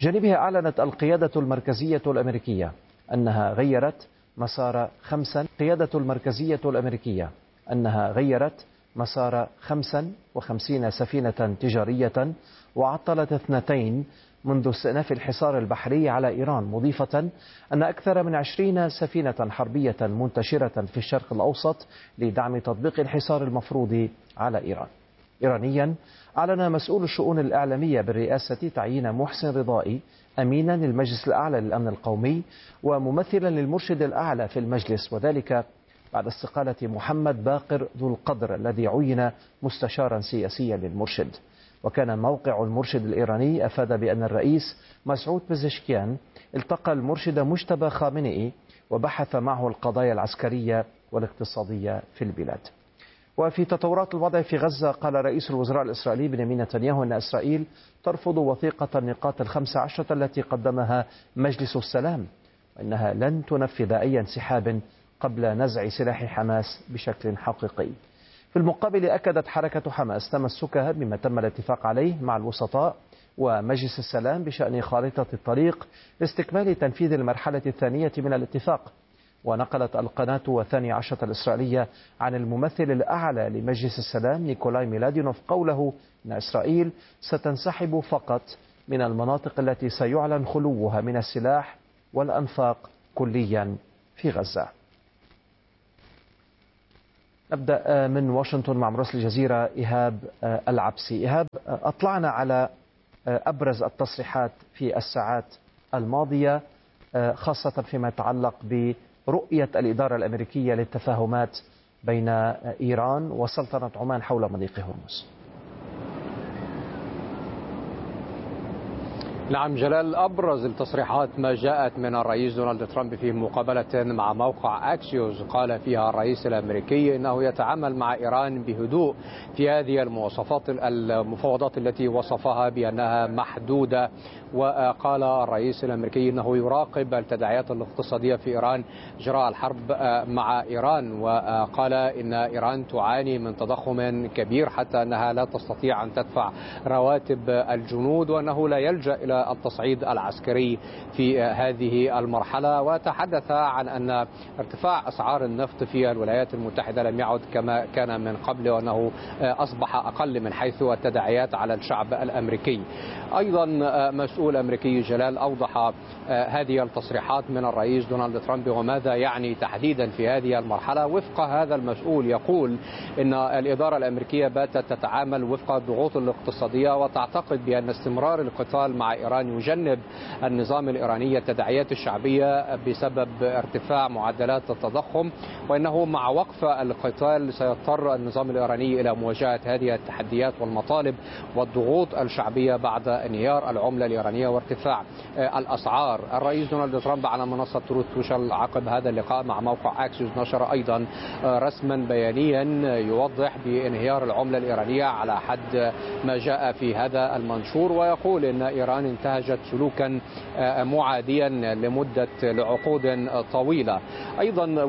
جانبها أعلنت القيادة المركزية الأمريكية أنها غيرت مسار 55 سفينة تجارية وعطلت 2 منذ استئناف الحصار البحري على إيران، مضيفة أن أكثر من 20 سفينة حربية منتشرة في الشرق الأوسط لدعم تطبيق الحصار المفروض على إيران. إيرانيا، أعلن مسؤول الشؤون الإعلامية بالرئاسة تعيين محسن رضائي أمينا للمجلس الأعلى للأمن القومي وممثلا للمرشد الأعلى في المجلس، وذلك بعد استقالة محمد باقر ذو القدر الذي عين مستشارا سياسيا للمرشد. وكان موقع المرشد الإيراني أفاد بأن الرئيس مسعود بزشكيان التقى المرشد مجتبى خامنئي وبحث معه القضايا العسكرية والاقتصادية في البلاد. وفي تطورات الوضع في غزة، قال رئيس الوزراء الإسرائيلي بنيامين نتنياهو أن إسرائيل ترفض وثيقة النقاط 15 التي قدمها مجلس السلام، وأنها لن تنفذ أي انسحاب قبل نزع سلاح حماس بشكل حقيقي. في المقابل، أكدت حركة حماس تمسكها بما تم الاتفاق عليه مع الوسطاء ومجلس السلام بشأن خارطة الطريق لاستكمال تنفيذ المرحلة الثانية من الاتفاق. ونقلت القناة 12 الإسرائيلية عن الممثل الأعلى لمجلس السلام نيكولاي ميلادينوف قوله إن إسرائيل ستنسحب فقط من المناطق التي سيعلن خلوها من السلاح والأنفاق كليا في غزة. نبدأ من واشنطن مع مراسل الجزيرة إيهاب العبسي. إيهاب، أطلعنا على أبرز التصريحات في الساعات الماضية، خاصة فيما يتعلق برؤية الإدارة الأمريكية للتفاهمات بين إيران وسلطنة عمان حول مضيق هرمز. نعم جلال، أبرز التصريحات ما جاءت من الرئيس دونالد ترامب في مقابلة مع موقع أكسيوس، قال فيها الرئيس الأمريكي أنه يتعامل مع إيران بهدوء في هذه المفاوضات التي وصفها بأنها محدودة. وقال الرئيس الأمريكي أنه يراقب التداعيات الاقتصادية في إيران جراء الحرب مع إيران، وقال إن إيران تعاني من تضخم كبير حتى أنها لا تستطيع أن تدفع رواتب الجنود، وأنه لا يلجأ إلى التصعيد العسكري في هذه المرحلة. وتحدث عن أن ارتفاع أسعار النفط في الولايات المتحدة لم يعد كما كان من قبل، وأنه أصبح أقل من حيث التداعيات على الشعب الأمريكي. أيضا مسؤول أمريكي جلال أوضح هذه التصريحات من الرئيس دونالد ترامب وماذا يعني تحديدا في هذه المرحلة. وفق هذا المسؤول يقول إن الإدارة الأمريكية باتت تتعامل وفق الضغوط الاقتصادية وتعتقد بأن استمرار القتال مع إيران يجنب النظام الإيراني التداعيات الشعبية بسبب ارتفاع معدلات التضخم، وإنه مع وقف القتال سيضطر النظام الإيراني إلى مواجهة هذه التحديات والمطالب والضغوط الشعبية بعد انهيار العملة الإيرانية وارتفاع الأسعار. الرئيس دونالد ترامب على منصة تروث سوشيال عقب هذا اللقاء مع موقع أكسيوس نشر أيضا رسما بيانيا يوضح بانهيار العملة الإيرانية على حد ما جاء في هذا المنشور، ويقول إن إيران انتهجت سلوكا معاديا لمدة لعقود طويلة. أيضا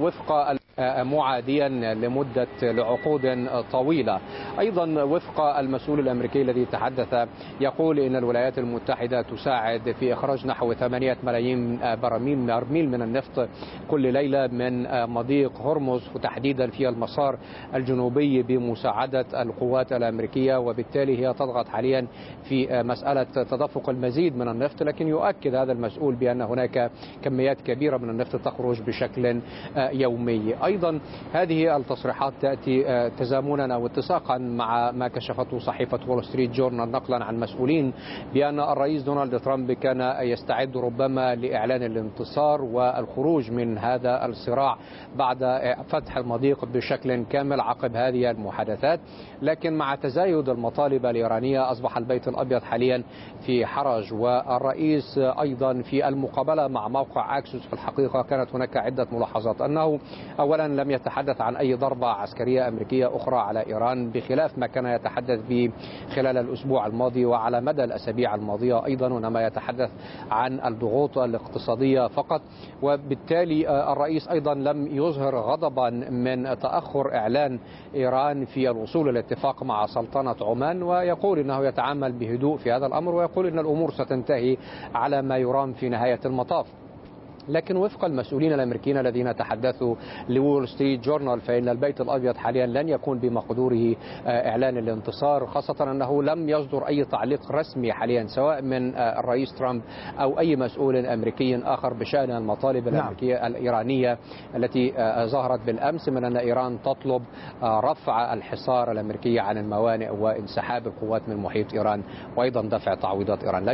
وفق المسؤول الأمريكي الذي تحدث يقول إن الولايات المتحدة تساعد في إخراج نحو 8 ملايين برميل من النفط كل ليلة من مضيق هرمز، وتحديدا في المسار الجنوبي بمساعدة القوات الأمريكية، وبالتالي هي تضغط حاليا في مسألة تدفق المزيد من النفط. لكن يؤكد هذا المسؤول بأن هناك كميات كبيرة من النفط تخرج بشكل يومي. أيضا هذه التصريحات تأتي تزامنا واتساقا مع ما كشفته صحيفة وول ستريت جورنال نقلا عن مسؤولين بأن الرئيس دونالد ترامب كان يستعد ربما لإعلان الانتصار والخروج من هذا الصراع بعد فتح المضيق بشكل كامل عقب هذه المحادثات. لكن مع تزايد المطالب الإيرانية أصبح البيت الأبيض حاليا في حرج. والرئيس أيضا في المقابلة مع موقع أكسيوس في الحقيقة كانت هناك عدة ملاحظات، أنه أولا أولا لم يتحدث عن أي ضربة عسكرية أمريكية أخرى على إيران، بخلاف ما كان يتحدث به خلال الأسبوع الماضي وعلى مدى الأسابيع الماضية أيضا، وإنما يتحدث عن الضغوط الاقتصادية فقط. وبالتالي الرئيس أيضا لم يظهر غضبا من تأخر إعلان إيران في الوصول إلى اتفاق مع سلطنة عمان، ويقول إنه يتعامل بهدوء في هذا الأمر، ويقول إن الأمور ستنتهي على ما يرام في نهاية المطاف. لكن وفق المسؤولين الأمريكيين الذين تحدثوا لول ستريت جورنال، فإن البيت الأبيض حاليا لن يكون بمقدوره إعلان الانتصار، خاصة أنه لم يصدر أي تعليق رسمي حاليا سواء من الرئيس ترامب أو أي مسؤول أمريكي آخر بشأن المطالب الأمريكية الإيرانية التي ظهرت بالأمس من أن إيران تطلب رفع الحصار الأمريكي عن الموانئ وانسحاب القوات من محيط إيران، وأيضا دفع تعويضات إيران.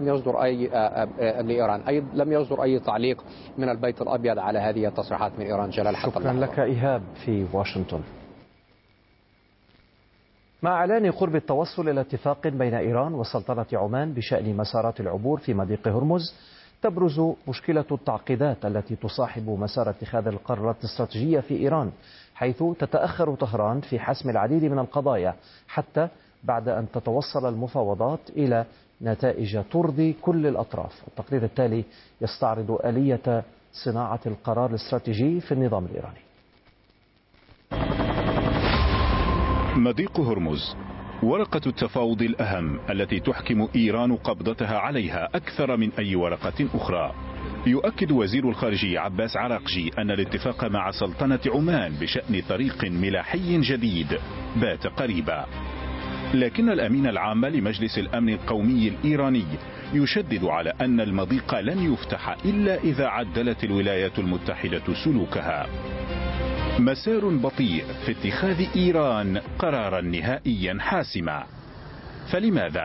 لم يصدر أي تعليق من البيت الأبيض على هذه التصريحات من إيران. جلال، شكرا لك إيهاب في واشنطن. مع إعلان قرب التوصل إلى اتفاق بين إيران وسلطنة عمان بشأن مسارات العبور في مضيق هرمز، تبرز مشكلة التعقيدات التي تصاحب مسار اتخاذ القرارات الاستراتيجية في إيران، حيث تتأخر طهران في حسم العديد من القضايا حتى بعد أن تتوصل المفاوضات إلى نتائج ترضي كل الأطراف. التقرير التالي يستعرض آلية صناعة القرار الاستراتيجي في النظام الإيراني. مضيق هرمز، ورقة التفاوض الأهم التي تحكم إيران قبضتها عليها أكثر من أي ورقة أخرى. يؤكد وزير الخارجية عباس عراقجي أن الاتفاق مع سلطنة عمان بشأن طريق ملاحي جديد بات قريبا، لكن الأمين العام لمجلس الأمن القومي الإيراني يشدد على أن المضيق لن يفتح إلا إذا عدلت الولايات المتحدة سلوكها. مسار بطيء في اتخاذ إيران قرارا نهائيا حاسما. فلماذا؟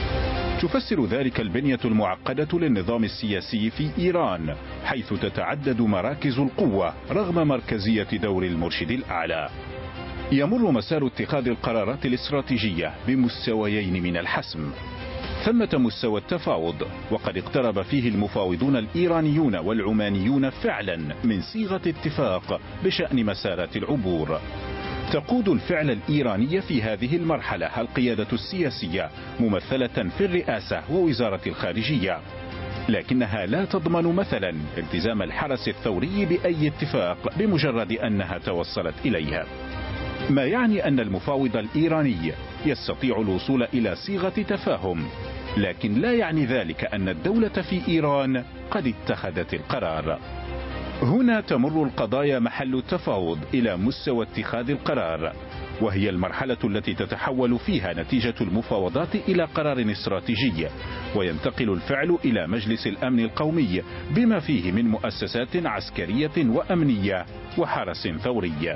تفسر ذلك البنية المعقدة للنظام السياسي في إيران، حيث تتعدد مراكز القوة رغم مركزية دور المرشد الأعلى. يمر مسار اتخاذ القرارات الاستراتيجية بمستويين من الحسم. ثمة مستوى التفاوض، وقد اقترب فيه المفاوضون الإيرانيون والعمانيون فعلا من صيغة اتفاق بشأن مسارات العبور. تقود الفعل الإيراني في هذه المرحلة القيادة السياسية ممثلة في الرئاسة ووزارة الخارجية، لكنها لا تضمن مثلا التزام الحرس الثوري بأي اتفاق بمجرد أنها توصلت إليها. ما يعني أن المفاوض الإيراني يستطيع الوصول إلى صيغة تفاهم، لكن لا يعني ذلك أن الدولة في إيران قد اتخذت القرار. هنا تمر القضايا محل التفاوض إلى مستوى اتخاذ القرار، وهي المرحلة التي تتحول فيها نتيجة المفاوضات إلى قرار استراتيجي، وينتقل الفعل إلى مجلس الأمن القومي بما فيه من مؤسسات عسكرية وأمنية وحرس ثوري.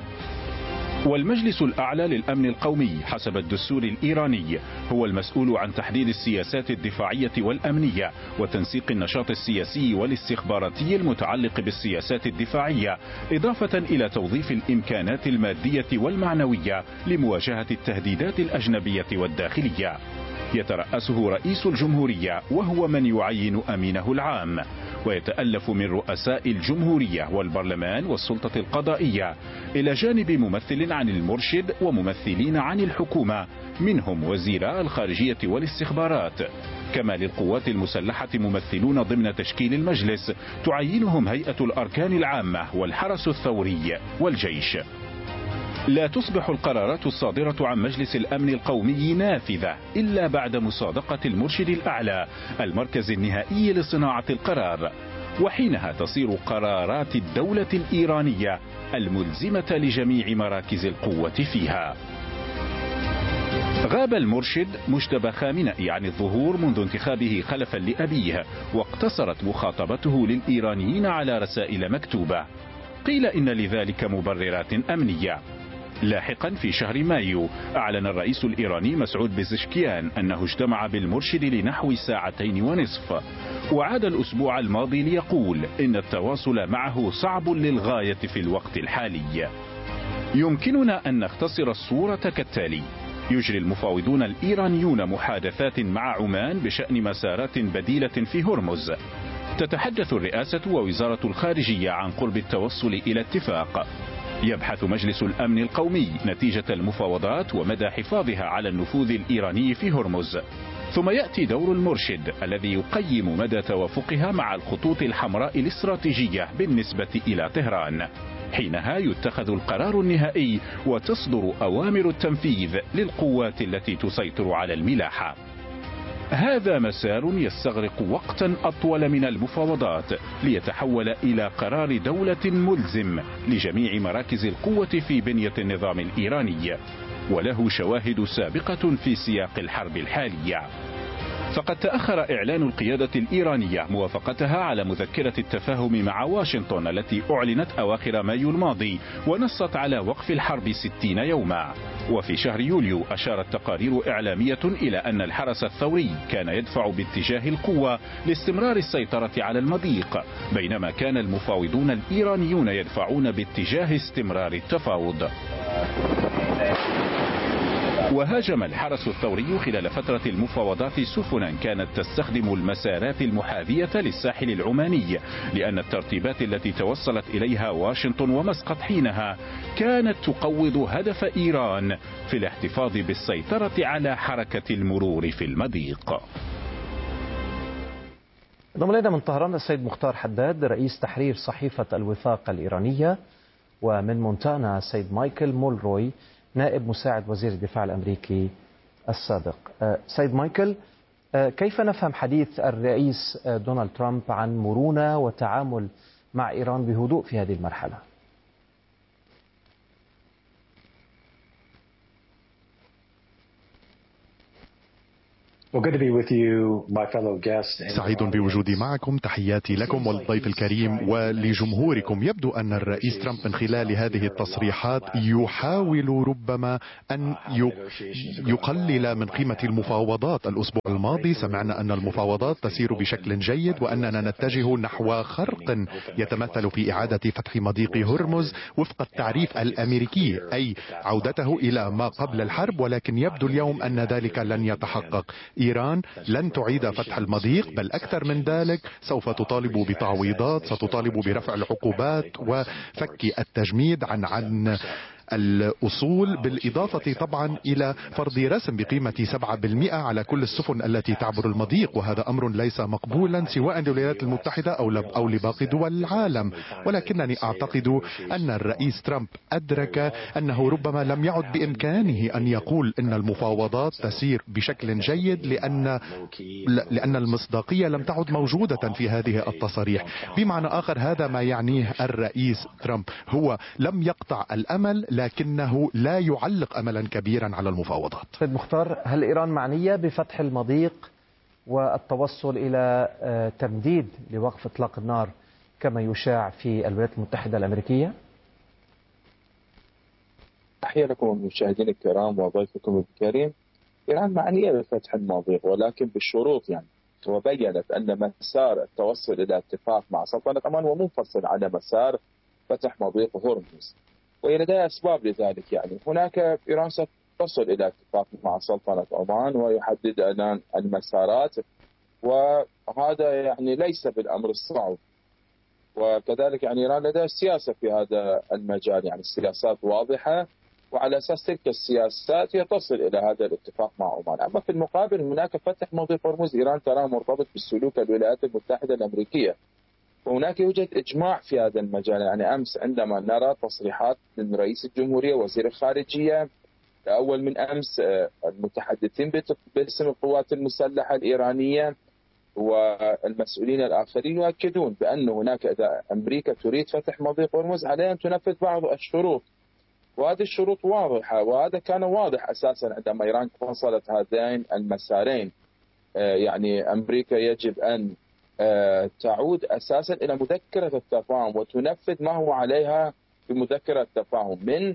والمجلس الأعلى للأمن القومي حسب الدستور الإيراني هو المسؤول عن تحديد السياسات الدفاعية والأمنية وتنسيق النشاط السياسي والاستخباراتي المتعلق بالسياسات الدفاعية، إضافة إلى توظيف الإمكانات المادية والمعنوية لمواجهة التهديدات الأجنبية والداخلية. يترأسه رئيس الجمهورية وهو من يعين أمينه العام، ويتألف من رؤساء الجمهورية والبرلمان والسلطة القضائية، إلى جانب ممثل عن المرشد وممثلين عن الحكومة منهم وزيراء الخارجية والاستخبارات. كما للقوات المسلحة ممثلون ضمن تشكيل المجلس تعينهم هيئة الأركان العامة والحرس الثوري والجيش. لا تصبح القرارات الصادرة عن مجلس الأمن القومي نافذة إلا بعد مصادقة المرشد الأعلى المركز النهائي لصناعة القرار، وحينها تصير قرارات الدولة الإيرانية الملزمة لجميع مراكز القوة فيها. غاب المرشد مجتبى خامنئي عن الظهور منذ انتخابه خلفا لأبيه، واقتصرت مخاطبته للإيرانيين على رسائل مكتوبة. قيل إن لذلك مبررات أمنية. لاحقا في شهر مايو أعلن الرئيس الإيراني مسعود بزشكيان أنه اجتمع بالمرشد لنحو 2.5 ساعة، وعاد الأسبوع الماضي ليقول إن التواصل معه صعب للغاية في الوقت الحالي. يمكننا أن نختصر الصورة كالتالي: يجري المفاوضون الإيرانيون محادثات مع عمان بشأن مسارات بديلة في هرمز. تتحدث الرئاسة ووزارة الخارجية عن قرب التوصل إلى اتفاق. يبحث مجلس الأمن القومي نتيجة المفاوضات ومدى حفاظها على النفوذ الإيراني في هرمز. ثم يأتي دور المرشد الذي يقيم مدى توافقها مع الخطوط الحمراء الاستراتيجية بالنسبة إلى طهران. حينها يتخذ القرار النهائي وتصدر أوامر التنفيذ للقوات التي تسيطر على الملاحة. هذا مسار يستغرق وقتا أطول من المفاوضات ليتحول إلى قرار دولة ملزم لجميع مراكز القوة في بنية النظام الإيراني، وله شواهد سابقة في سياق الحرب الحالية. فقد تأخر إعلان القيادة الإيرانية موافقتها على مذكرة التفاهم مع واشنطن التي أعلنت أواخر مايو الماضي ونصت على وقف الحرب 60 يوما. وفي شهر يوليو أشارت تقارير إعلامية إلى أن الحرس الثوري كان يدفع باتجاه القوة لاستمرار السيطرة على المضيق، بينما كان المفاوضون الإيرانيون يدفعون باتجاه استمرار التفاوض. وهاجم الحرس الثوري خلال فترة المفاوضات سفنا كانت تستخدم المسارات المحاذية للساحل العماني، لأن الترتيبات التي توصلت إليها واشنطن ومسقط حينها كانت تقوض هدف إيران في الاحتفاظ بالسيطرة على حركة المرور في المضيق. انضم إلينا من طهران السيد مختار حداد رئيس تحرير صحيفة الوثاق الإيرانية، ومن مونتانا السيد مايكل مولروي نائب مساعد وزير الدفاع الأمريكي السابق. سيد مايكل، كيف نفهم حديث الرئيس دونالد ترامب عن مرونة وتعامل مع إيران بهدوء في هذه المرحلة؟ سعيد بوجودي معكم. تحياتي لكم والضيف الكريم ولجمهوركم. يبدو أن الرئيس ترامب من خلال هذه التصريحات يحاول ربما أن يقلل من قيمة المفاوضات. الأسبوع الماضي سمعنا أن المفاوضات تسير بشكل جيد وأننا نتجه نحو خرق يتمثل في إعادة فتح مضيق هرمز وفق التعريف الأمريكي، أي عودته إلى ما قبل الحرب، ولكن يبدو اليوم أن ذلك لن يتحقق. إيران لن تعيد فتح المضيق، بل أكثر من ذلك سوف تطالب بتعويضات، ستطالب برفع العقوبات وفك التجميد عن الأصول، بالإضافة طبعا إلى فرض رسم بقيمة 7% على كل السفن التي تعبر المضيق، وهذا أمر ليس مقبولا سواء للولايات المتحدة أو لباقي دول العالم. ولكنني أعتقد أن الرئيس ترامب أدرك أنه ربما لم يعد بإمكانه أن يقول إن المفاوضات تسير بشكل جيد لأن المصداقية لم تعد موجودة في هذه التصاريح. بمعنى آخر، هذا ما يعنيه الرئيس ترامب، هو لم يقطع الأمل لكنه لا يعلق أملا كبيرا على المفاوضات. سيد مختار، هل إيران معنية بفتح المضيق والتوصل إلى تمديد لوقف إطلاق النار كما يشاع في الولايات المتحدة الأمريكية؟ تحية لكم المشاهدين الكرام وضيفكم الكريم. إيران معنية بفتح المضيق ولكن بالشروط، وبينت أن مسار التوصل إلى اتفاق مع سلطنة عمان ومنفصل عن مسار فتح مضيق هرمز، ولديها أسباب لذلك. هناك إيران ستصل إلى اتفاق مع سلطنة عمان ويحدد لنا المسارات، وهذا ليس بالأمر الصعب. وكذلك إيران لديها سياسة في هذا المجال، السياسات واضحة، وعلى أساس تلك السياسات هي تصل إلى هذا الاتفاق مع عمان. أما في المقابل هناك فتح مضيق هرمز إيران تراه مرتبط بالسلوك الولايات المتحدة الأمريكية، وهناك يوجد إجماع في هذا المجال. أمس عندما نرى تصريحات من رئيس الجمهورية وزير الخارجية أول من أمس المتحدثين باسم القوات المسلحة الإيرانية والمسؤولين الآخرين يؤكدون بأن هناك إذا أمريكا تريد فتح مضيق هرمز عليها أن تنفذ بعض الشروط، وهذه الشروط واضحة، وهذا كان واضح أساسا عندما إيران فصلت هذين المسارين. أمريكا يجب أن تعود أساسا إلى مذكرة التفاهم وتنفذ ما هو عليها في مذكرة التفاهم من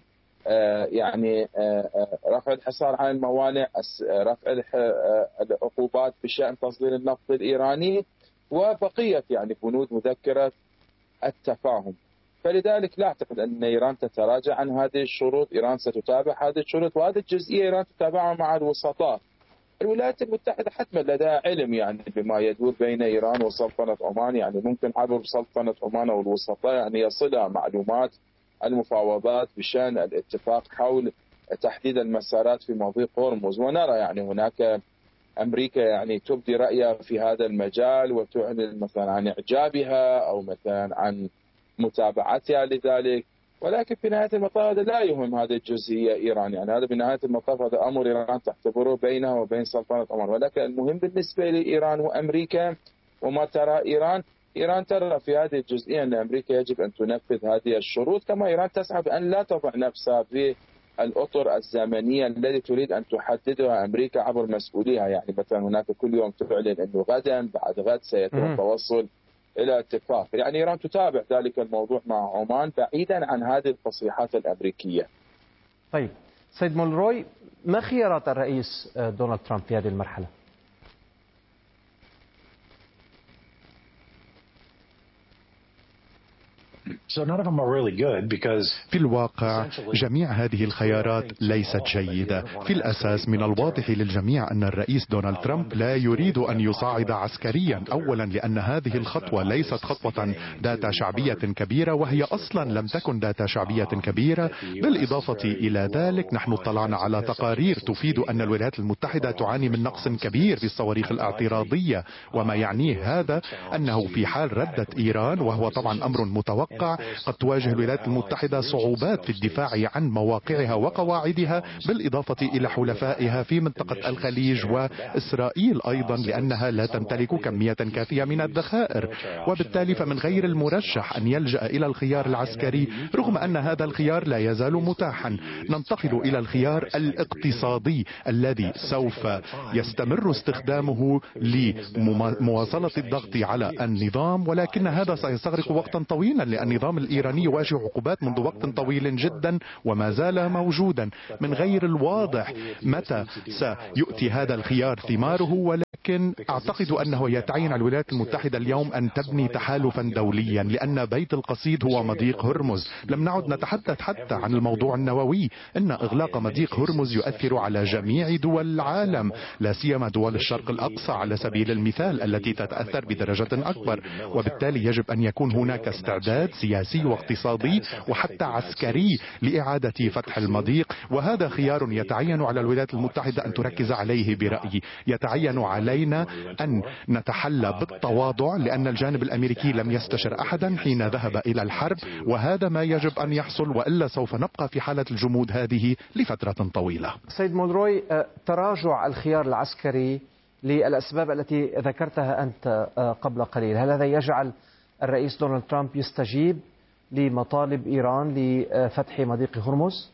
رفع الحصار عن الموانئ، رفع العقوبات بشأن تصدير النفط الإيراني، وبقية بنود مذكرة التفاهم. فلذلك لا أعتقد أن إيران تتراجع عن هذه الشروط. إيران ستتابع هذه الشروط، وهذه الجزئية إيران تتابعها مع الوسطاء. الولايات المتحدة حتما لديها علم بما يدور بين إيران وسلطنة عمان، ممكن عبر سلطنة عمان والوسطاء يصلها معلومات المفاوضات بشأن الاتفاق حول تحديد المسارات في مضيق هرمز. ونرى يعني هناك أمريكا يعني تبدي رأيها في هذا المجال وتعلن مثلا عن إعجابها أو مثلا عن متابعتها لذلك، ولكن في نهاية المطاف هذا لا يهم هذه الجزئية إيران. يعني هذا بنهاية المطاف هذا أمر إيران تعتبره بينها وبين سلطنة عمان، ولكن المهم بالنسبة لإيران وأمريكا وما ترى إيران ترى في هذه الجزئية أن أمريكا يجب أن تنفذ هذه الشروط، كما إيران تسعى بأن لا تضع نفسها في الأطر الزمنية التي تريد أن تحددها أمريكا عبر مسؤوليها. يعني مثلا هناك كل يوم تعلن أنه غدا بعد غد سيتم التوصل إلى اتفاق. يعني إيران تتابع ذلك الموضوع مع عمان بعيدا عن هذه التصريحات الأمريكية. طيب سيد مولروي، ما خيارات الرئيس دونالد ترامب في هذه المرحلة؟ في الواقع جميع هذه الخيارات ليست جيدة. في الأساس من الواضح للجميع أن الرئيس دونالد ترامب لا يريد أن يصعد عسكريا، أولا لأن هذه الخطوة ليست خطوة ذات شعبية كبيرة، وهي أصلا لم تكن ذات شعبية كبيرة. بالإضافة إلى ذلك نحن اطلعنا على تقارير تفيد أن الولايات المتحدة تعاني من نقص كبير في الصواريخ الاعتراضية، وما يعنيه هذا أنه في حال ردت إيران، وهو طبعا أمر متوقع، قد تواجه الولايات المتحدة صعوبات في الدفاع عن مواقعها وقواعدها، بالإضافة إلى حلفائها في منطقة الخليج وإسرائيل أيضا، لأنها لا تمتلك كمية كافية من الذخائر. وبالتالي فمن غير المرشح أن يلجأ إلى الخيار العسكري، رغم أن هذا الخيار لا يزال متاحا. ننتقل إلى الخيار الاقتصادي الذي سوف يستمر استخدامه لمواصلة الضغط على النظام، ولكن هذا سيستغرق وقتا طويلا، لأن النظام الإيراني يواجه عقوبات منذ وقت طويل جدا وما زال موجودا. من غير الواضح متى سيؤتي هذا الخيار ثماره، ولكن أعتقد أنه يتعين على الولايات المتحدة اليوم أن تبني تحالفا دوليا، لأن بيت القصيد هو مضيق هرمز. لم نعد نتحدث حتى عن الموضوع النووي، إن إغلاق مضيق هرمز يؤثر على جميع دول العالم، لا سيما دول الشرق الأقصى على سبيل المثال التي تتأثر بدرجة أكبر. وبالتالي يجب أن يكون هناك استعداد سياسي واقتصادي وحتى عسكري لإعادة فتح المضيق، وهذا خيار يتعين على الولايات المتحدة أن تركز عليه برأيي. يتعين علينا أن نتحلى بالتواضع، لأن الجانب الأمريكي لم يستشر أحدا حين ذهب إلى الحرب، وهذا ما يجب أن يحصل، وإلا سوف نبقى في حالة الجمود هذه لفترة طويلة. سيد مولروي، تراجع الخيار العسكري للأسباب التي ذكرتها أنت قبل قليل، هل هذا يجعل الرئيس دونالد ترامب يستجيب لمطالب إيران لفتح مضيق هرمز؟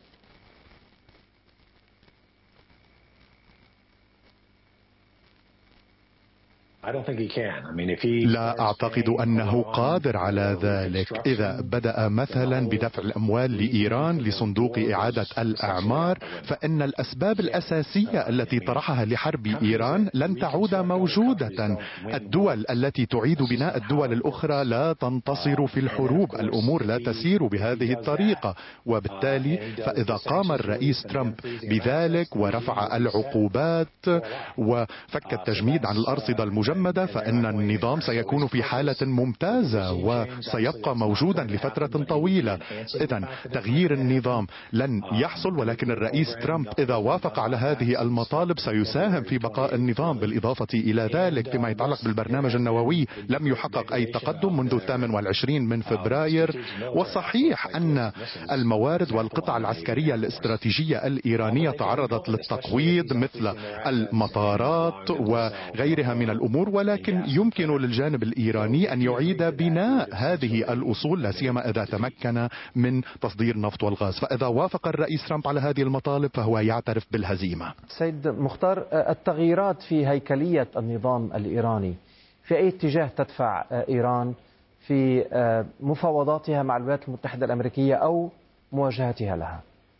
لا أعتقد أنه قادر على ذلك. إذا بدأ مثلا بدفع الأموال لإيران لصندوق إعادة الأعمار، فإن الأسباب الأساسية التي طرحها لحرب إيران لن تعود موجودة. الدول التي تعيد بناء الدول الأخرى لا تنتصر في الحروب، الأمور لا تسير بهذه الطريقة. وبالتالي فإذا قام الرئيس ترامب بذلك ورفع العقوبات وفك التجميد عن الأرصدة المجمدة، فإن النظام سيكون في حالة ممتازة وسيبقى موجودا لفترة طويلة. إذن تغيير النظام لن يحصل، ولكن الرئيس ترامب إذا وافق على هذه المطالب سيساهم في بقاء النظام. بالإضافة إلى ذلك فيما يتعلق بالبرنامج النووي لم يحقق أي تقدم منذ 28 من فبراير. وصحيح أن الموارد والقطع العسكرية الاستراتيجية الإيرانية تعرضت للتقويض مثل المطارات وغيرها من الأمور، ولكن يمكن للجانب الإيراني أن يعيد بناء هذه الأصول، لا سيما إذا تمكن من تصدير النفط والغاز. فإذا وافق الرئيس ترامب على هذه المطالب فهو يعترف بالهزيمة. سيد مختار، التغييرات في هيكلية النظام الإيراني في أي اتجاه تدفع إيران في مفاوضاتها مع الولايات المتحدة الأمريكية أو مواجهتها لها؟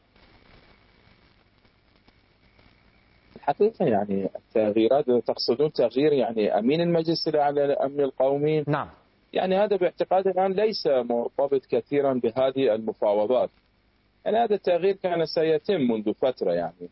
حقيقة يعني التغييرات تقصدون تغيير يعني أمين المجلس الأعلى للأمن القومي؟ نعم. يعني هذا باعتقادي الآن ليس مرتبط كثيرا بهذه المفاوضات. يعني هذا التغيير كان سيتم منذ فترة يعني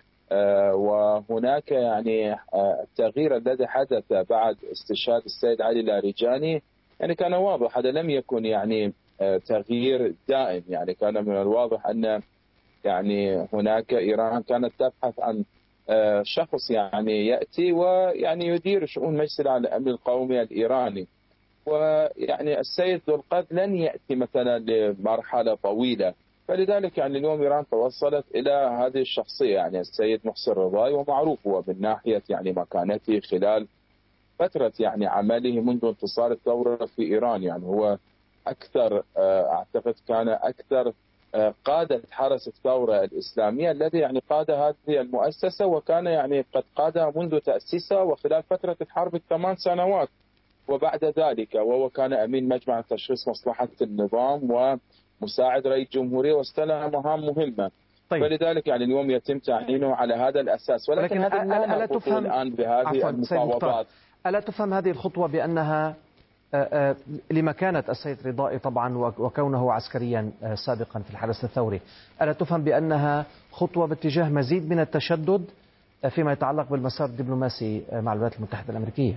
وهناك يعني التغيير الذي حدث بعد استشهاد السيد علي لاریجانی يعني كان واضح. هذا لم يكن يعني تغيير دائم. يعني كان من الواضح أن يعني هناك إيران كانت تبحث عن شخص يعني يأتي ويعني يدير شؤون مجلس الأمن القومي الإيراني. ويعني السيد ذو القرن لن يأتي مثلا لمرحلة طويلة، فلذلك يعني اليوم إيران توصلت إلى هذه الشخصية يعني السيد محسن رضاي، ومعروف هو من ناحية يعني مكانته خلال فترة يعني عمله منذ انتصار الثورة في إيران. يعني هو أكثر أعتقد كان أكثر قادة حرس الثورة الإسلامية الذي يعني قاد هذه المؤسسة، وكان يعني قد قادها منذ تأسيسها وخلال فترة الحرب ال8 سنوات وبعد ذلك، وهو كان أمين مجمع تشخيص مصلحة النظام ومساعد رئيس الجمهورية واستلم مهام مهمة. طيب. فلذلك يعني اليوم يتم تعيينه على هذا الأساس، ولكن هذا لا ألا تفهم الآن بهذه المفاوضات. ألا تفهم هذه الخطوة بأنها لمكانة السيد رضائي طبعا وكونه عسكريا سابقا في الحدث الثوري، ألا تفهم بأنها خطوة باتجاه مزيد من التشدد فيما يتعلق بالمسار الدبلوماسي مع الولايات المتحدة الأمريكية؟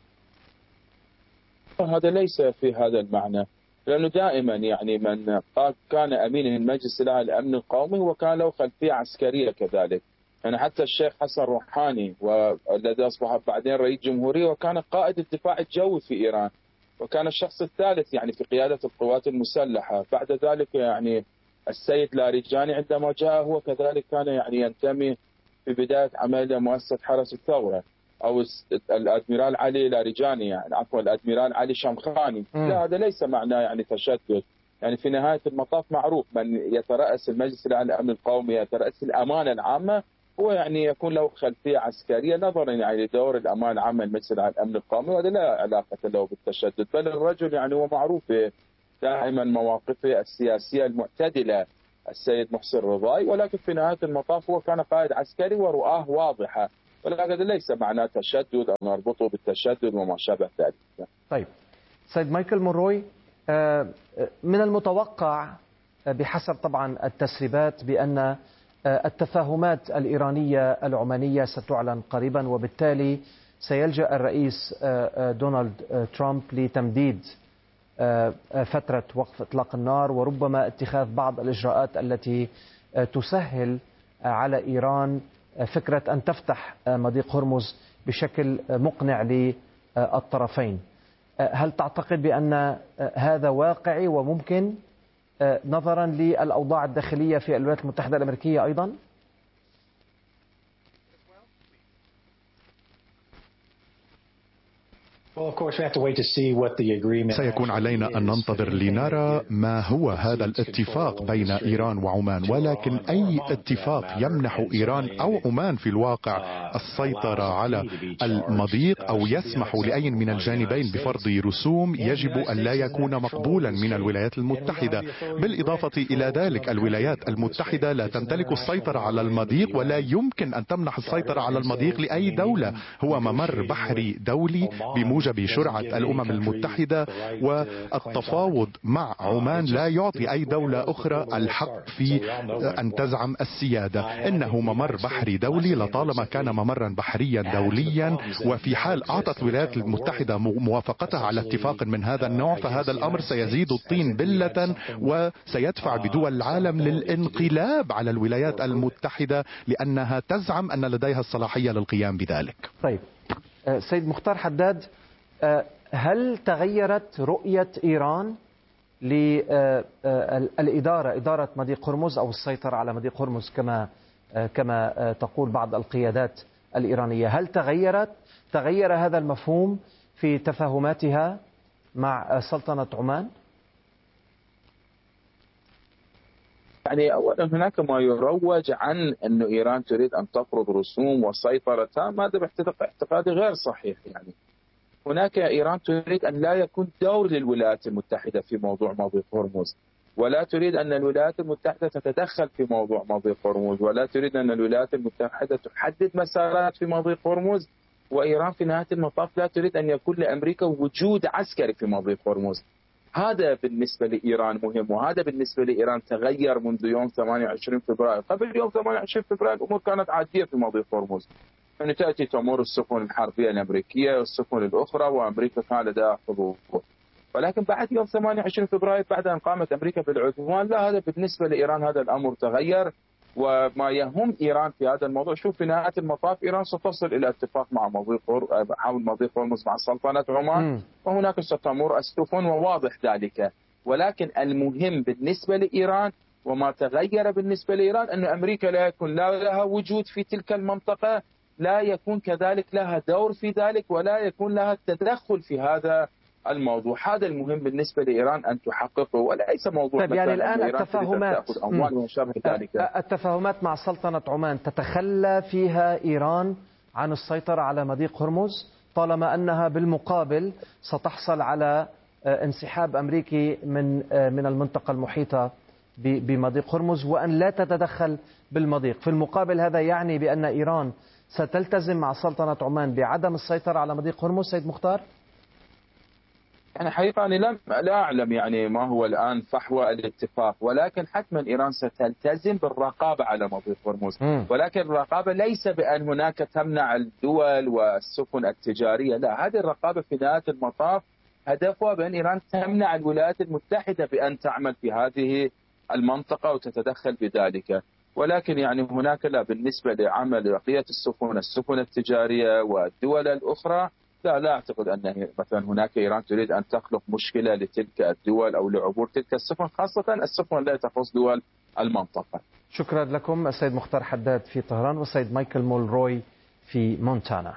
هذا ليس في هذا المعنى، لأنه دائما يعني من كان أمين المجلس الأمن القومي وكان له خلفية عسكرية كذلك. يعني حتى الشيخ حسن روحاني والذي أصبح بعدين رئيس جمهورية وكان قائد الدفاع الجوي في إيران، وكان الشخص الثالث يعني في قيادة القوات المسلحة. بعد ذلك يعني السيد لاریجانی عندما جاء هو كذلك كان يعني ينتمي في بداية عمله مؤسسة حرس الثورة، أو الأدميرال علي لاریجانی يعني عفوا الأدميرال علي شمخاني. لا، هذا ليس معناه يعني تشدد. يعني في نهاية المطاف معروف من يترأس المجلس الأمن القومي يترأس الأمانة العامة هو يعني يكون له خلفية عسكرية نظرا يعني لدور الأمانة العامة لمجلس الأمن القومي، وهذا لا علاقة له بالتشدد. بل الرجل يعني هو معروف دائما مواقفه السياسية المعتدلة السيد محسن رضاي، ولكن في نهاية المطاف هو كان قائد عسكري ورؤاه واضحة، ولكن ليس معناه تشدد أو نربطه بالتشدد وما شابه ذلك. طيب سيد مايكل مونروي، من المتوقع بحسب طبعا التسريبات بأن التفاهمات الإيرانية العمانية ستعلن قريبا، وبالتالي سيلجأ الرئيس دونالد ترامب لتمديد فترة وقف إطلاق النار، وربما اتخاذ بعض الإجراءات التي تسهل على إيران فكرة أن تفتح مضيق هرمز بشكل مقنع للطرفين. هل تعتقد بأن هذا واقعي وممكن نظرا للأوضاع الداخلية في الولايات المتحدة الأمريكية أيضا؟ سيكون علينا أن ننتظر لنرى ما هو هذا الاتفاق بين إيران وعمان، ولكن أي اتفاق يمنح إيران أو عمان في الواقع السيطرة على المضيق أو يسمح لأي من الجانبين بفرض رسوم يجب أن لا يكون مقبولا من الولايات المتحدة. بالإضافة إلى ذلك الولايات المتحدة لا تمتلك السيطرة على المضيق، ولا يمكن أن تمنح السيطرة على المضيق لأي دولة. هو ممر بحري دولي بموجب بشرعة الأمم المتحدة، والتفاوض مع عمان لا يعطي أي دولة أخرى الحق في أن تزعم السيادة. إنه ممر بحري دولي، لطالما كان ممرا بحريا دوليا، وفي حال أعطت الولايات المتحدة موافقتها على اتفاق من هذا النوع فهذا الأمر سيزيد الطين بلة وسيدفع بدول العالم للانقلاب على الولايات المتحدة لأنها تزعم أن لديها الصلاحية للقيام بذلك. طيب سيد مختار حداد، هل تغيرت رؤية إيران للإدارة إدارة مضيق هرمز أو السيطرة على مضيق هرمز كما تقول بعض القيادات الإيرانية؟ هل تغير هذا المفهوم في تفاهماتها مع سلطنة عمان؟ يعني أولا هناك ما يروج عن أن إيران تريد أن تفرض رسوم وسيطرة تامة، هذا باعتقادي غير صحيح. يعني هناك إيران تريد أن لا يكون دور للولايات المتحدة في موضوع مضيق هرمز، ولا تريد أن الولايات المتحدة تتدخل في موضوع مضيق هرمز، ولا تريد أن الولايات المتحدة تحدد مسارات في مضيق هرمز. وإيران في نهاية المطاف لا تريد أن يكون لأمريكا وجود عسكري في مضيق هرمز. هذا بالنسبة لإيران مهم، وهذا بالنسبة لإيران تغير منذ يوم 28 فبراير. قبل يوم 28 فبراير الأمور كانت عادية في مضيق هرمز، يعني تأتي تمر السفن الحربية الأمريكية والسفن الأخرى وأمريكا كان لديها حضور. ولكن بعد يوم 28 فبراير بعد أن قامت أمريكا بالعدوان، لا، هذا بالنسبة لإيران هذا الأمر تغير. وما يهم إيران في هذا الموضوع، شوف في نهاية المطاف إيران ستصل إلى اتفاق مع حول مضيق هرمز مع سلطنة عمان، وهناك ستمر السفن وواضح ذلك. ولكن المهم بالنسبة لإيران وما تغير بالنسبة لإيران أن أمريكا لا يكون لها وجود في تلك المنطقة، لا يكون كذلك لها دور في ذلك، ولا يكون لها التدخل في هذا الموضوع. هذا المهم بالنسبة لإيران أن تحققه، وليس موضوع طيب يعني الآن التفاهمات مع سلطنة عمان تتخلى فيها إيران عن السيطرة على مضيق هرمز، طالما أنها بالمقابل ستحصل على انسحاب أمريكي من المنطقة المحيطة بمضيق هرمز، وأن لا تتدخل بالمضيق. في المقابل هذا يعني بأن إيران ستلتزم مع سلطنة عمان بعدم السيطرة على مضيق هرمز. سيد مختار، يعني حقيقة أنا لا أعلم يعني ما هو الآن فحوى الاتفاق، ولكن حتما إيران ستلتزم بالرقابة على مضيق هرمز. ولكن الرقابة ليس بأن هناك تمنع الدول والسفن التجارية، لا، هذه الرقابة في نهاية المطاف هدفها بأن إيران تمنع الولايات المتحدة بأن تعمل في هذه المنطقة وتتدخل بذلك. ولكن يعني هناك لا، بالنسبة لعمل بقية السفن التجارية والدول الأخرى، لا أعتقد أن مثلا هناك إيران تريد أن تخلق مشكلة لتلك الدول أو لعبور تلك السفن، خاصة السفن لا تخص دول المنطقة. شكرا لكم السيد مختار حداد في طهران والسيد مايكل مولروي في مونتانا.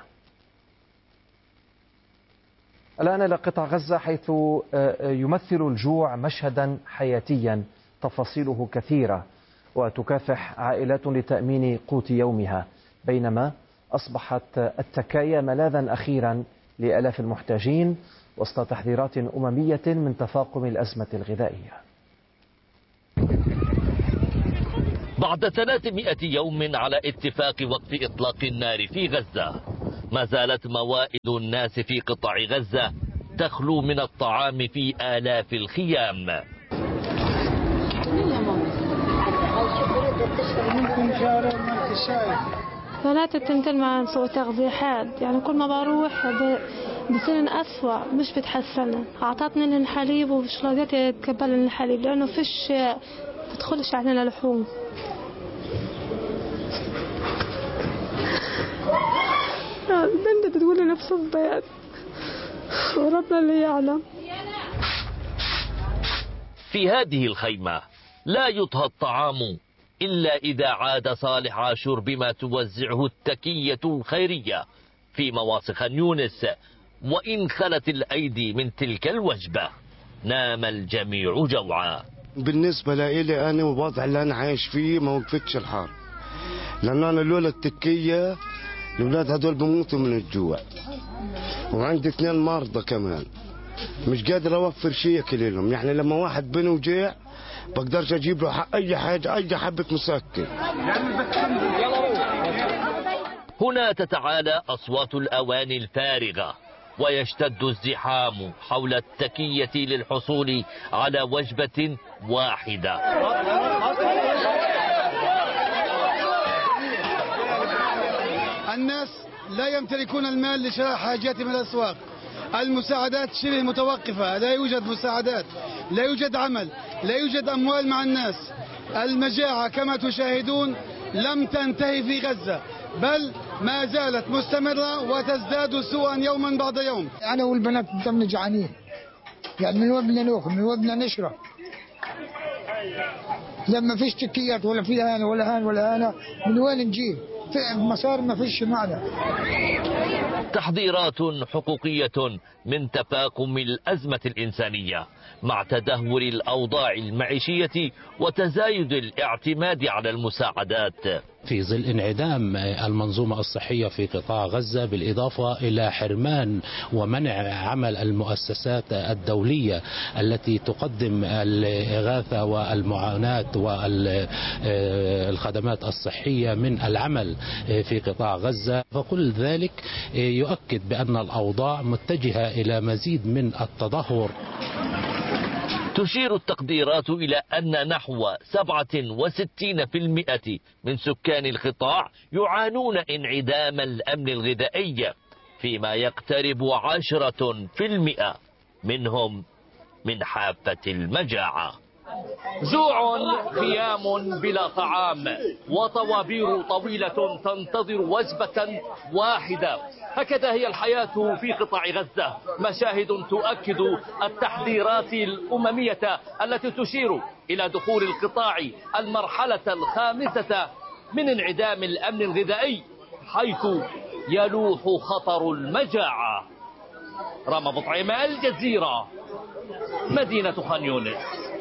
الآن إلى قطاع غزة، حيث يمثل الجوع مشهدا حياتيا تفاصيله كثيرة، وتكافح عائلات لتأمين قوت يومها، بينما أصبحت التكايا ملاذا أخيرا لآلاف المحتاجين وسط تحذيرات أممية من تفاقم الأزمة الغذائية. بعد 300 يوم على اتفاق وقف إطلاق النار في غزة، ما زالت موائد الناس في قطاع غزة تخلو من الطعام في آلاف الخيام. ولا تتمثل مع سوء تغذيحات، يعني كل ما بروح بصير أسوأ، مش بتحسن. أعطتني لهم حليب ومش راضية أتقبل الحليب لأنه فيش بدخلش علينا لحوم. البنت بتقول نفس البيت وربنا اللي يعلم. في هذه الخيمة لا يطهى الطعام إلا إذا عاد صالح عاشور بما توزعه التكية الخيرية في مواصي خان يونس. وإن خلت الأيدي من تلك الوجبة نام الجميع جوعا. بالنسبة لي أنا والوضع اللي أنا عايش فيه ما وقفتش الحال، لأن أنا لولا التكية الأولاد هدول بموتوا من الجوع، وعندي 2 مرضى كمان، مش قادر أوفر شيء ياكل لهم. يعني لما واحد بني وجيع بقدرش أجيب له أي حاجة، أي حبة مسكن. هنا تتعالى أصوات الأواني الفارغة ويشتد الزحام حول التكية للحصول على وجبة واحدة. الناس لا يمتلكون المال لشراء حاجات من الأسواق، المساعدات شبه متوقفة، لا يوجد مساعدات، لا يوجد عمل، لا يوجد أموال مع الناس. المجاعة كما تشاهدون لم تنتهي في غزة، بل ما زالت مستمرة وتزداد سوءا يوما بعد يوم. أنا والبنات دمنا جعانين، يعني من وين بدنا ناكل، من وين بدنا نشرب؟ لما فيش تكيات ولا في هان ولا هان ولا هانا، من وين نجيب؟ في مصاري ما فيش معنا. تحذيرات حقوقية من تفاقم الأزمة الإنسانية مع تدهور الأوضاع المعيشية وتزايد الاعتماد على المساعدات. في ظل انعدام المنظومة الصحية في قطاع غزة، بالإضافة إلى حرمان ومنع عمل المؤسسات الدولية التي تقدم الإغاثة والمعاناة والخدمات الصحية من العمل في قطاع غزة، فكل ذلك يؤكد بأن الأوضاع متجهة إلى مزيد من التدهور. تشير التقديرات إلى أن نحو 67% من سكان القطاع يعانون انعدام الأمن الغذائي، فيما يقترب 10% منهم من حافة المجاعة. جوع، خيام بلا طعام، وطوابير طويلة تنتظر وجبة واحدة. هكذا هي الحياة في قطاع غزة، مشاهد تؤكد التحذيرات الأممية التي تشير إلى دخول القطاع المرحلة الخامسة من انعدام الأمن الغذائي، حيث يلوح خطر المجاعة. رام بطعيم، الجزيرة، مدينة خان يونس.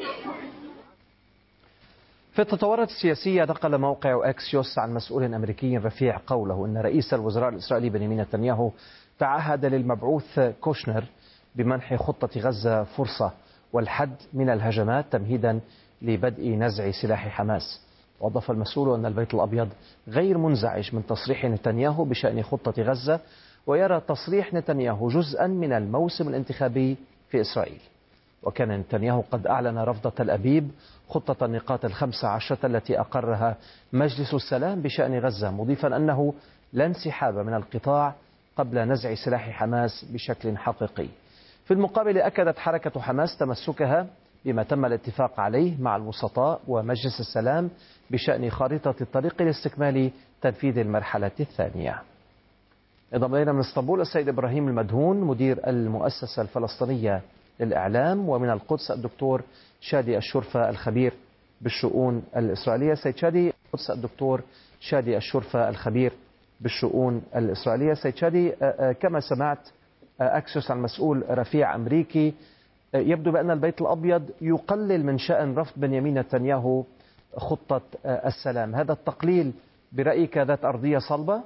في التطورات السياسية، نقل موقع أكسيوس عن مسؤول أمريكي رفيع قوله إن رئيس الوزراء الإسرائيلي بنيامين نتنياهو تعهد للمبعوث كوشنر بمنح خطة غزة فرصة والحد من الهجمات تمهيدا لبدء نزع سلاح حماس. وأضاف المسؤول أن البيت الأبيض غير منزعج من تصريح نتنياهو بشأن خطة غزة، ويرى تصريح نتنياهو جزءا من الموسم الانتخابي في إسرائيل. وكان نتنياهو قد أعلن رفض تل أبيب خطة النقاط 15 التي أقرها مجلس السلام بشأن غزة، مضيفا أنه لا انسحاب من القطاع قبل نزع سلاح حماس بشكل حقيقي. في المقابل، أكدت حركة حماس تمسكها بما تم الاتفاق عليه مع الوسطاء ومجلس السلام بشأن خارطة الطريق لاستكمال تنفيذ المرحلة الثانية. انضم إلينا من اسطنبول السيد إبراهيم المدهون، مدير المؤسسة الفلسطينية للإعلام، ومن القدس الدكتور شادي الشرفة الخبير بالشؤون الإسرائيلية. سيد شادي، القدس الدكتور شادي الشرفة الخبير بالشؤون الإسرائيلية. سيد شادي، كما سمعت أكسيوس عن مسؤول رفيع أمريكي، يبدو بأن البيت الأبيض يقلل من شأن رفض بنيامين نتنياهو خطة السلام. هذا التقليل برأيك ذات أرضية صلبة؟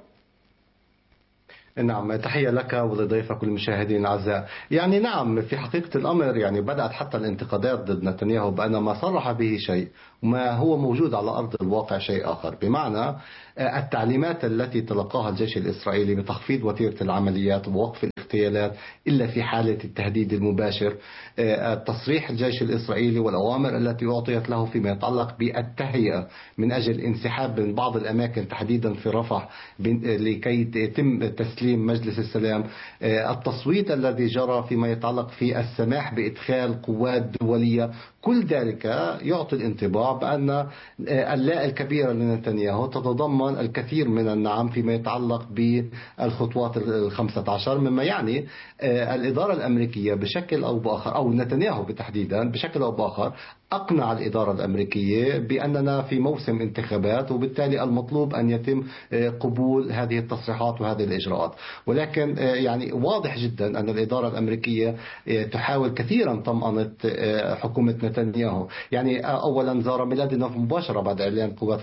نعم، تحية لك ولضيفك والمشاهدين الأعزاء. يعني نعم، في حقيقة الأمر يعني بدأت حتى الانتقادات ضد نتنياهو بأن ما صرح به شيء وما هو موجود على أرض الواقع شيء آخر، بمعنى التعليمات التي تلقاها الجيش الإسرائيلي بتخفيض وتيرة العمليات ووقف الاغتيالات إلا في حالة التهديد المباشر، تصريح الجيش الإسرائيلي والأوامر التي أعطيت له فيما يتعلق بالتهيئة من أجل انسحاب من بعض الأماكن تحديدا في رفح لكي يتم تسليم مجلس السلام، التصويت الذي جرى فيما يتعلق في السماح بإدخال قوات دولية، كل ذلك يعطي الانطباع بأن اللاء الكبيرة لنتنياهو تتضمن الكثير من النعم فيما يتعلق بالخطوات 15، مما يعني الإدارة الأمريكية بشكل أو بآخر، أو نتنياهو بتحديدا بشكل أو بآخر، أقنع الإدارة الأمريكية بأننا في موسم انتخابات، وبالتالي المطلوب أن يتم قبول هذه التصريحات وهذه الإجراءات. ولكن يعني واضح جدا أن الإدارة الأمريكية تحاول كثيرا طمأنة حكومة نتنياهو. يعني أولا زار ميلادينوف مباشرة بعد إعلان قوات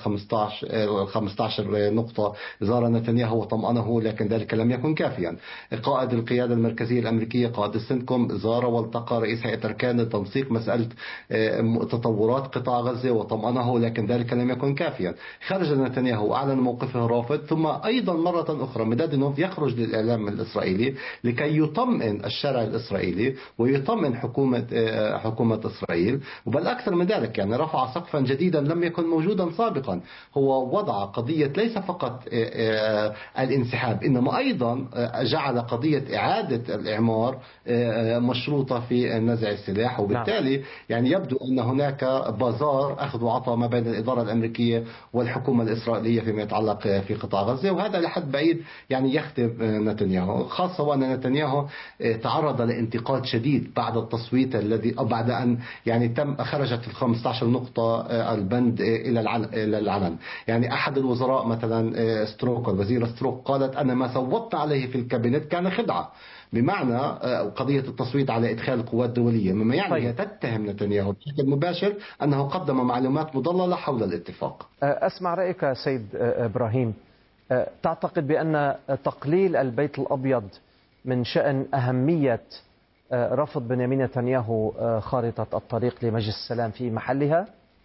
15 نقطة، زار نتنياهو وطمأنه، لكن ذلك لم يكن كافيا. قائد القيادة المركزية الأمريكية قائد السنتكوم زار والتقى رئيس هيئة أركان لتنسيق مسألة تطورات قطاع غزة وطمأنه، لكن ذلك لم يكن كافيا. خرج نتنياهو وأعلن موقفه رافض، ثم أيضا مرة أخرى ميلادينوف يخرج للإعلام الإسرائيلي لكي يطمئن الشارع الإسرائيلي ويطمئن حكومة إسرائيل، بل أكثر من ذلك يعني رفع سقفا جديدا لم يكن موجودا سابقا، هو وضع قضية ليس فقط الانسحاب، إنما أيضا جعل قضية إعادة الإعمار مشروطة في نزع السلاح. وبالتالي يعني يبدو أن هناك بازار أخذ وعطاء ما بين الإدارة الأمريكية والحكومة الإسرائيلية فيما يتعلق في قطاع غزة، وهذا لحد بعيد يعني يخدم نتنياهو، خاصة وأن نتنياهو تعرض لانتقاد شديد بعد التصويت الذي أو بعد أن يعني خرجت ال 15 نقطة البند إلى العلن. يعني أحد الوزراء مثلا ستروك، الوزيرة ستروك، قالت أن ما صوتنا عليه في الكابينت كان خدعة، بمعنى قضية التصويت على إدخال قوات دولية، مما يعني هي تتهم نتنياهو بشكل مباشر أنه قدم معلومات مضللة حول الاتفاق. أسمع رأيك سيد إبراهيم، تعتقد بأن تقليل البيت الأبيض من شأن أهمية رفض بنيامين نتنياهو خارطة الطريق لمجلس السلام في محلها؟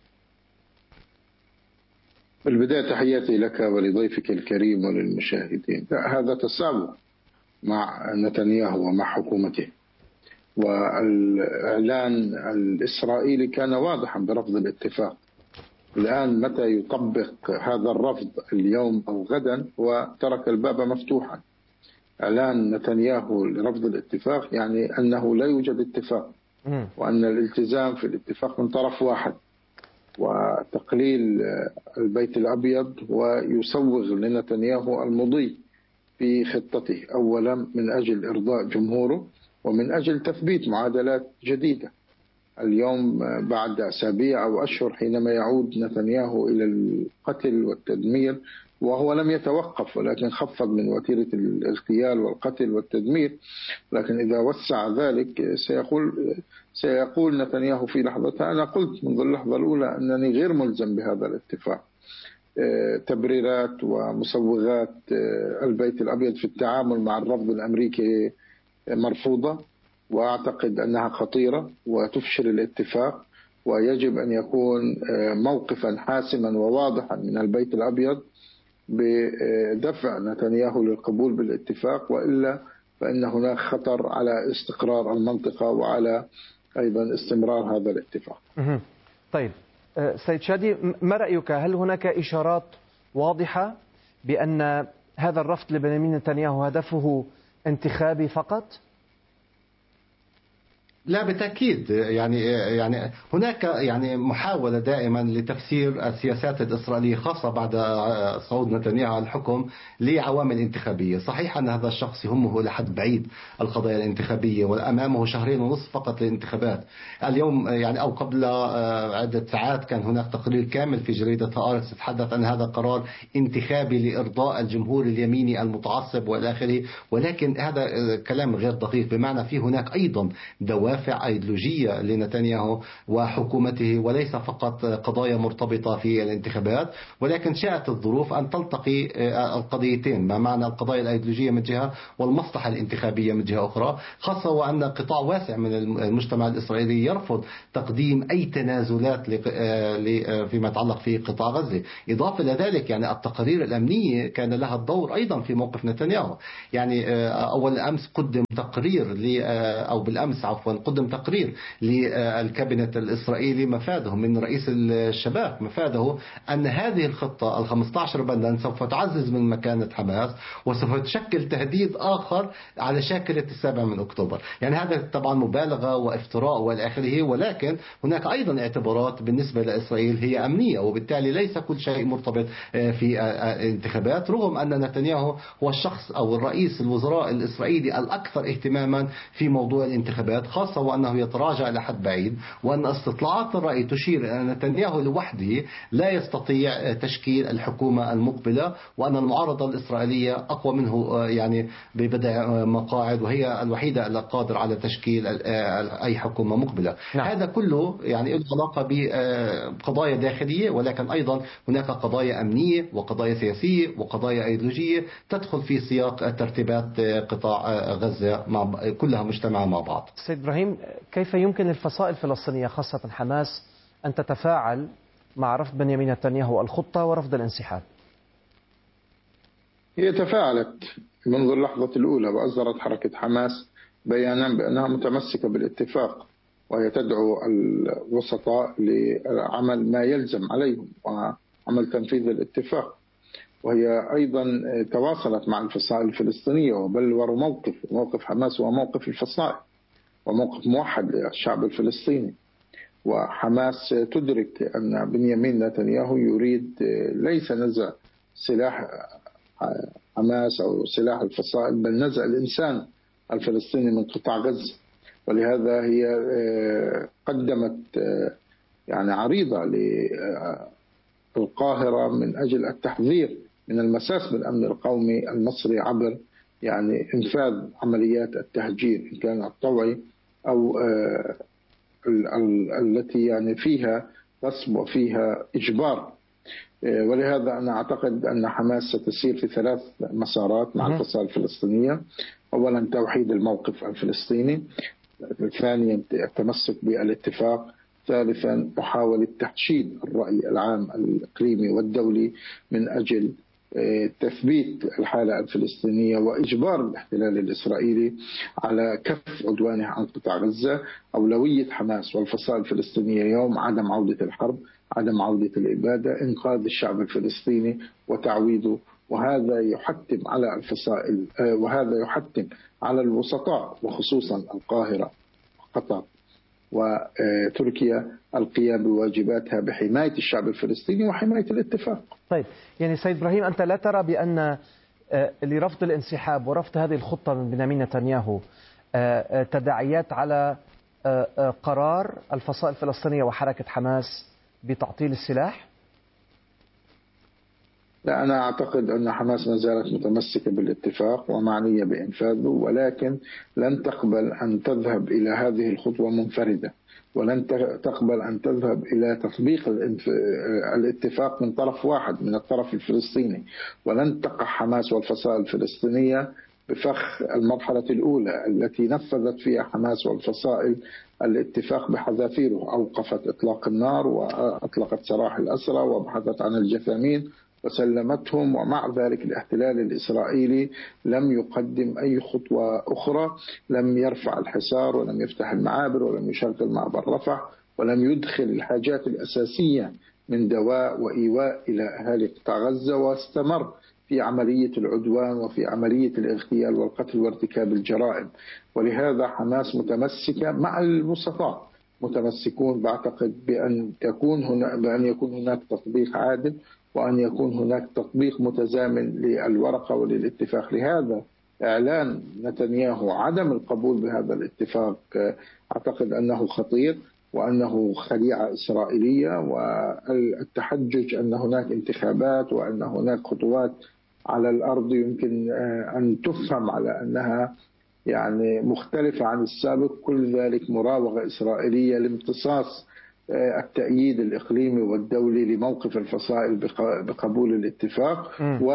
بالبداية تحياتي لك ولضيفك الكريم وللمشاهدين. هذا تساوي مع نتنياهو ومع حكومته، والإعلان الإسرائيلي كان واضحا برفض الاتفاق. الآن متى يطبق هذا الرفض، اليوم أو غدا، وترك الباب مفتوحا. إعلان نتنياهو لرفض الاتفاق يعني أنه لا يوجد اتفاق، وأن الالتزام في الاتفاق من طرف واحد وتقليل البيت الأبيض ويسوغ لنتنياهو المضي في خطته، أولا من أجل إرضاء جمهوره ومن أجل تثبيت معادلات جديدة. اليوم بعد أسابيع أو أشهر حينما يعود نتنياهو إلى القتل والتدمير، وهو لم يتوقف ولكن خفض من وتيرة الاغتيال والقتل والتدمير، لكن إذا وسع ذلك سيقول نتنياهو في لحظتها: أنا قلت منذ اللحظة الأولى أنني غير ملزم بهذا الاتفاق. تبريرات ومسوغات البيت الأبيض في التعامل مع الرفض الأمريكي مرفوضة، وأعتقد أنها خطيرة وتفشل الاتفاق، ويجب أن يكون موقفا حاسما وواضحا من البيت الأبيض بدفع نتنياهو للقبول بالاتفاق، وإلا فإن هناك خطر على استقرار المنطقة وعلى أيضا استمرار هذا الاتفاق. طيب سيد شادي، ما رأيك؟ هل هناك إشارات واضحة بأن هذا الرفض لبنيامين نتنياهو هدفه انتخابي فقط؟ لا بالتأكيد، يعني هناك محاولة دائما لتفسير السياسات الإسرائيلية خاصة بعد صعود نتنياهو على الحكم لعوامل انتخابية. صحيح أن هذا الشخص يهمه لحد بعيد القضايا الانتخابية وأمامه 2.5 شهور فقط للانتخابات. اليوم أو قبل عدة ساعات كان هناك تقرير كامل في جريدة هآرتس يتحدث أن هذا قرار انتخابي لإرضاء الجمهور اليميني المتعصب والى آخره، ولكن هذا كلام غير دقيق، بمعنى في هناك أيضا دوافع أيديولوجية لنتنياهو وحكومته، وليس فقط قضايا مرتبطة في الانتخابات، ولكن شاءت الظروف أن تلتقي القضيتين، ما معنى القضايا الأيديولوجية من جهة والمصلحة الانتخابية من جهة أخرى، خاصة وأن قطاع واسع من المجتمع الإسرائيلي يرفض تقديم أي تنازلات فيما يتعلق في قطاع غزة. إضافة إلى ذلك التقارير الأمنية كان لها الدور أيضا في موقف نتنياهو. أول أمس قدم تقرير أو بالأمس عفوا قدم تقرير للكابينت الإسرائيلي مفاده من رئيس الشباب، مفاده أن هذه الخطة 15 بندا سوف تعزز من مكانة حماس وسوف تشكل تهديد آخر على شاكلة 7 أكتوبر. هذا طبعا مبالغة وافتراء والى آخره، ولكن هناك أيضا اعتبارات بالنسبة لإسرائيل هي أمنية، وبالتالي ليس كل شيء مرتبط في الانتخابات، رغم أن نتنياهو هو الشخص أو الرئيس الوزراء الإسرائيلي الأكثر اهتماما في موضوع الانتخابات، خاصة وأنه يتراجع إلى حد بعيد، وأن استطلاعات الرأي تشير أن نتنياهو لوحده لا يستطيع تشكيل الحكومة المقبلة، وأن المعارضة الإسرائيلية أقوى منه ببضع مقاعد، وهي الوحيدة القادرة على تشكيل أي حكومة مقبلة. نعم. هذا كله له علاقة بقضايا داخلية، ولكن أيضا هناك قضايا أمنية وقضايا سياسية وقضايا أيديولوجية تدخل في سياق ترتيبات قطاع غزة كلها مجتمعة مع بعض. سيد إبراهيم، كيف يمكن الفصائل الفلسطينية خاصة حماس أن تتفاعل مع رفض بنيامين نتنياهو الخطة ورفض الانسحاب؟ هي تفاعلت منذ اللحظة الأولى، وأصدرت حركة حماس بيانا بأنها متمسكة بالاتفاق، وهي تدعو الوسطاء لعمل ما يلزم عليهم وعمل تنفيذ الاتفاق. وهي أيضا تواصلت مع الفصائل الفلسطينية وبلوروا موقف حماس وموقف الفصائل وموقف موحد للشعب الفلسطيني. وحماس تدرك أن بنيامين نتنياهو يريد ليس نزع سلاح حماس أو سلاح الفصائل، بل نزع الإنسان الفلسطيني من قطاع غزة. ولهذا هي قدمت عريضة للقاهرة من أجل التحذير من المساس بالأمن القومي المصري عبر إنفاذ عمليات التهجير، إن كان الطوعي أو التي فيها غصب وفيها إجبار. ولهذا أنا أعتقد أن حماس ستسير في 3 مسارات مع الفصائل الفلسطينية. أولا توحيد الموقف الفلسطيني، ثانيا التمسك بالاتفاق، ثالثا محاولة تحشيد الرأي العام الإقليمي والدولي من أجل تثبيت الحالة الفلسطينية وإجبار الاحتلال الإسرائيلي على كف عدوانه عن قطاع غزة. أولوية حماس والفصائل الفلسطينية اليوم عدم عودة الحرب، عدم عودة الإبادة، إنقاذ الشعب الفلسطيني وتعويضه. وهذا يحتم على الفصائل وهذا يحتم على الوسطاء وخصوصا القاهرة وقطر وتركيا القيام بواجباتها بحماية الشعب الفلسطيني وحماية الاتفاق. طيب يعني سيد إبراهيم، أنت لا ترى بأن لرفض الانسحاب ورفض هذه الخطة من بنيامين نتنياهو تداعيات على قرار الفصائل الفلسطينية وحركة حماس بتعطيل السلاح؟ لا، أنا أعتقد أن حماس ما زالت متمسكة بالاتفاق ومعنية بإنفاذه، ولكن لن تقبل أن تذهب إلى هذه الخطوة منفردة، ولن تقبل أن تذهب إلى تطبيق الاتفاق من طرف واحد من الطرف الفلسطيني، ولن تقع حماس والفصائل الفلسطينية بفخ المرحلة الأولى التي نفذت فيها حماس والفصائل الاتفاق بحذافيره، أوقفت إطلاق النار وأطلقت سراح الأسرى وبحثت عن الجثامين وسلمتهم، ومع ذلك الاحتلال الإسرائيلي لم يقدم أي خطوة أخرى، لم يرفع الحصار ولم يفتح المعابر ولم يشغل معبر رفح ولم يدخل الحاجات الأساسية من دواء وإيواء إلى أهالي قطاع غزة، واستمر في عملية العدوان وفي عملية الاغتيال والقتل وارتكاب الجرائم. ولهذا حماس متمسكة مع الوسطاء، متمسكون بعتقد بأن يكون هناك تطبيق عادل وأن يكون هناك تطبيق متزامن للورقة وللاتفاق. لهذا إعلان نتنياهو عدم القبول بهذا الاتفاق أعتقد أنه خطير وأنه خديعة إسرائيلية، والتحجج أن هناك انتخابات وأن هناك خطوات على الأرض يمكن أن تفهم على أنها يعني مختلفة عن السابق، كل ذلك مراوغة إسرائيلية لامتصاص التأييد الإقليمي والدولي لموقف الفصائل بقبول الاتفاق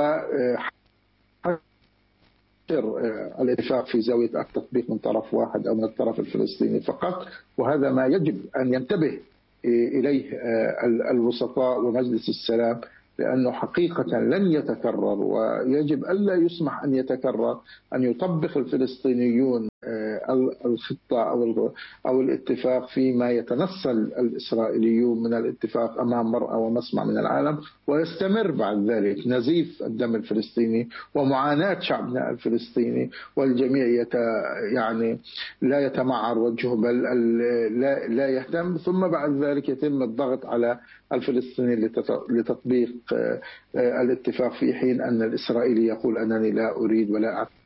الاتفاق في زاوية التطبيق من طرف واحد أو من الطرف الفلسطيني فقط. وهذا ما يجب أن ينتبه إليه الوسطاء ومجلس السلام، لأنه حقيقة لن يتكرر ويجب ألا يسمح أن يتكرر أن يطبق الفلسطينيون الخطة أو الاتفاق فيما يتنصل الإسرائيليون من الاتفاق أمام مرأى ومسمع من العالم، ويستمر بعد ذلك نزيف الدم الفلسطيني ومعاناة شعبنا الفلسطيني، والجميع يعني لا يتمعر وجهه بل لا يهتم، ثم بعد ذلك يتم الضغط على الفلسطيني لتطبيق الاتفاق في حين أن الإسرائيلي يقول أنني لا أريد ولا أعتقد